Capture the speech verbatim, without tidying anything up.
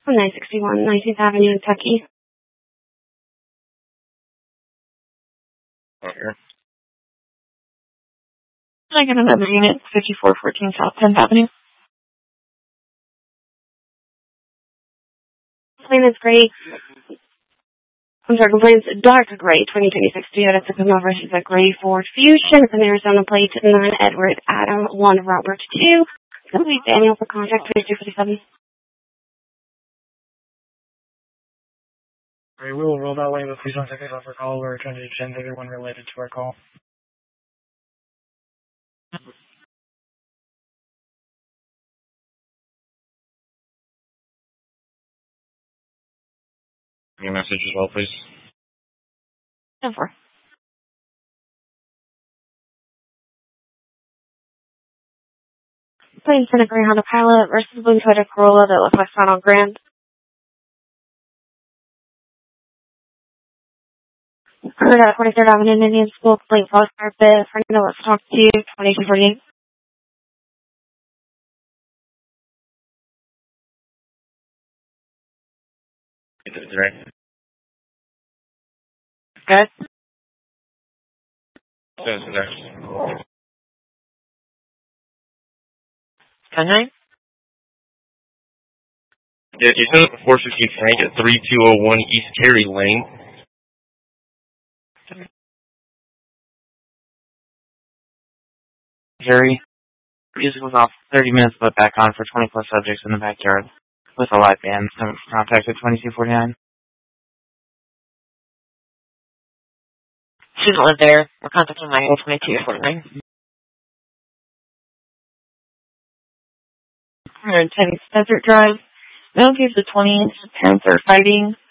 nine sixty-one nineteenth Avenue in Kentucky. Okay. Can I get another unit, fifty-four fourteen South tenth Avenue? Complainant's gray. I'm sorry, complainant's dark gray twenty twenty-six Toyota Tacoma versus a gray Ford Fusion. It's an Arizona plate, nine Edward Adam, one Robert two. It's going to be Daniel for contact twenty-two fifty-seven. We will roll that way, but please don't take it off our call. We're trying to attend everyone related to our call. Your message as well, please. ten four. Complainant's in a gray Honda Pilot versus blue Toyota Corolla that looks like Final Grand. Heard at twenty-third Avenue in Indian School, complaint false carpet. Fernando, let's talk to you, twenty-two forty-eight. It's right. Good. Says there. ten nine? Yeah, you sent up a four sixty Frank at thirty-two oh one East Terry Lane. Harry, music was off thirty minutes but back on for twenty plus subjects in the backyard with a live band. Contact at twenty-two forty-nine. She doesn't live there. We're contacting Michael, twenty-two forty-nine. one ten Desert Drive. Male gives the twenty. Parents are fighting.